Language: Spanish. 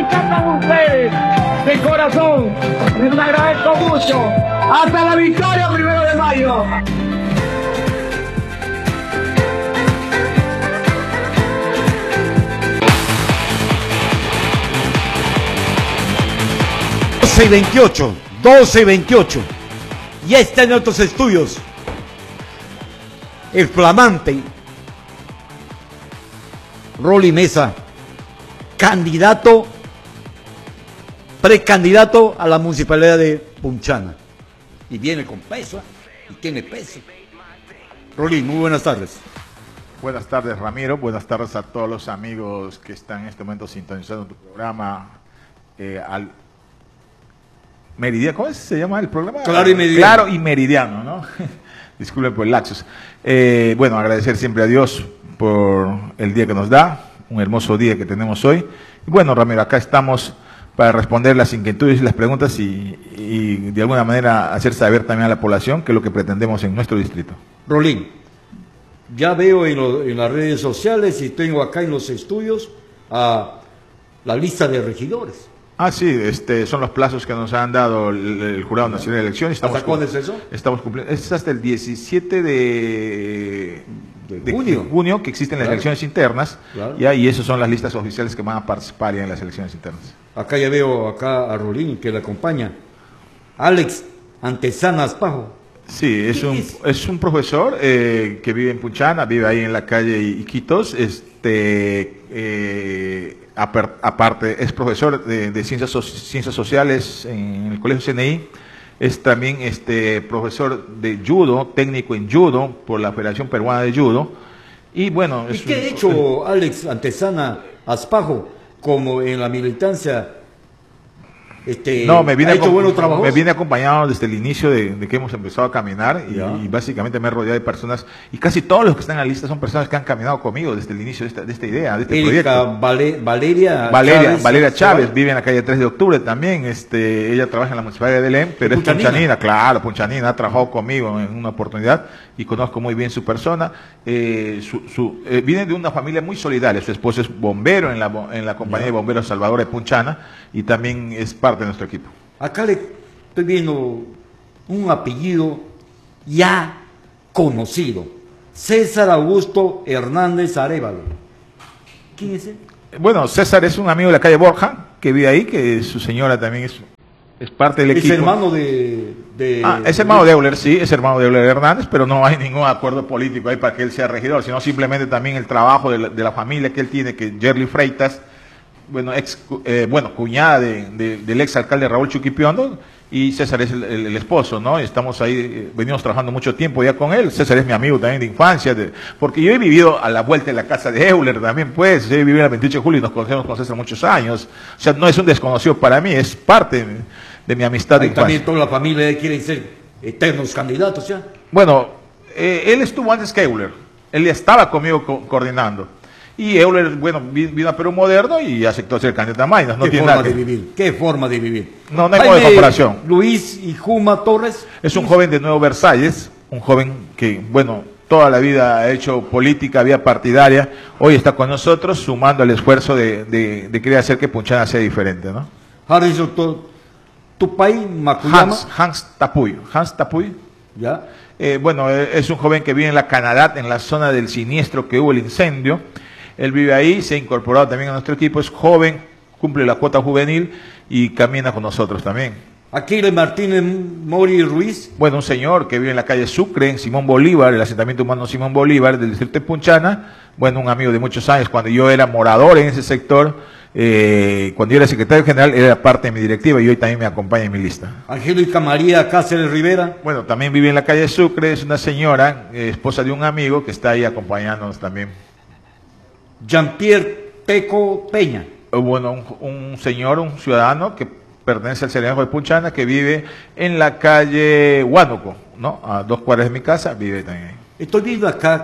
estar con ustedes de corazón. Les agradezco mucho. Hasta la victoria 1 de mayo. ...12 y 28... ya está en otros estudios el flamante Rolly Mesa, precandidato a la municipalidad de Punchana, y viene con peso, y tiene peso. Rolly, muy buenas tardes. Buenas tardes, Ramiro. Buenas tardes a todos los amigos que están en este momento sintonizando tu programa al Meridiano. ¿Cómo se llama el programa? Claro y Meridiano. Claro y Meridiano, ¿no? Disculpen por el lapsus. Bueno, agradecer siempre a Dios por el día que nos da, un hermoso día que tenemos hoy. Y bueno, Ramiro, acá estamos para responder las inquietudes y las preguntas y de alguna manera hacer saber también a la población qué es lo que pretendemos en nuestro distrito. Rolín, ya veo en las redes sociales y tengo acá en los estudios a la lista de regidores. Ah, sí, son los plazos que nos han dado el Jurado Nacional de Elecciones. ¿Hasta cuándo es eso? Estamos cumpliendo. Es hasta el 17 de junio que existen las elecciones internas. Claro. Ya, y esas son las listas oficiales que van a participar ya en las elecciones internas. Acá ya veo a Rolín que le acompaña. Alex Antesana Aspajo. Sí, es un profesor que vive en Punchana, vive ahí en la calle Iquitos. Aparte, es profesor de ciencias sociales en el Colegio CNI, es también profesor de judo, técnico en judo por la Federación Peruana de Judo. Y bueno, ¿y qué ha hecho Alex Antesana Aspajo como en la militancia? No, me viene acompañado desde el inicio de que hemos empezado a caminar y básicamente me he rodeado de personas, y casi todos los que están en la lista son personas que han caminado conmigo desde el inicio de esta idea, de este proyecto. Valeria Chávez vive en la calle 3 de octubre también, ella trabaja en la municipalidad de Belén, pero es punchanina, claro, punchanina, ha trabajado conmigo en una oportunidad y conozco muy bien su persona. Viene de una familia muy solidaria, su esposo es bombero en la compañía de bomberos Salvador de Punchana y también es parte de nuestro equipo. Acá le estoy viendo un apellido ya conocido, César Augusto Hernández Arévalo. ¿Quién es él? Bueno, César es un amigo de la calle Borja, que vive ahí, que su señora también es parte del equipo. ¿Es hermano es hermano de Euler, sí, es hermano de Euler Hernández, pero no hay ningún acuerdo político ahí para que él sea regidor, sino simplemente también el trabajo de la familia que él tiene, que Yerly Freitas, cuñada del ex alcalde Raúl Chuquipiondo, y César es el esposo, ¿no? Estamos ahí, venimos trabajando mucho tiempo ya con él. César es mi amigo también de infancia, porque yo he vivido a la vuelta de la casa de Euler también, pues, he vivido en el 28 de julio y nos conocemos con César muchos años. O sea, no es un desconocido para mí, es parte de mi amistad de infancia. También toda la familia quiere ser eternos candidatos ya. Bueno, él estuvo antes que Euler, él estaba conmigo coordinando. Y Euler, vino a Perú Moderno y aceptó ser candidato a Maynas. ¿Qué forma de vivir? ¿Qué forma de vivir? No hay modo de comparación. Luis y Juma Torres. Es un joven de Nuevo Versalles, un joven que, toda la vida ha hecho política, vía partidaria. Hoy está con nosotros, sumando el esfuerzo de querer hacer que Punchana sea diferente, ¿no? ¿Tu país, Macuyama? Hans Tapuy. ¿Ya? Es un joven que vive en la Canadá, en la zona del siniestro que hubo el incendio. Él vive ahí, se ha incorporado también a nuestro equipo, es joven, cumple la cuota juvenil y camina con nosotros también. Aquiles Martínez Mori Ruiz. Un señor que vive en la calle Sucre, en Simón Bolívar, el asentamiento humano Simón Bolívar, del distrito de Punchana. Un amigo de muchos años, cuando yo era morador en ese sector, cuando yo era secretario general, era parte de mi directiva y hoy también me acompaña en mi lista. Angélica María Cáceres Rivera. También vive en la calle Sucre, es una señora, esposa de un amigo que está ahí acompañándonos también. Jean-Pierre Peco Peña. Un señor, un ciudadano que pertenece al Serenajo de Punchana, que vive en la calle Huánuco, ¿no? A 2 cuadras de mi casa, vive también. Estoy viendo acá